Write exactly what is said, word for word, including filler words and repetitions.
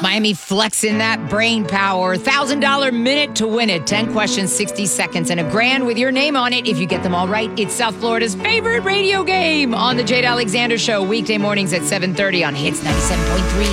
Miami flexing that brain power. one thousand dollars minute to win it. ten questions, sixty seconds, and a grand with your name on it if you get them all right. It's South Florida's favorite radio game on the Jade Alexander Show, weekday mornings at seven thirty on Hits ninety-seven point three.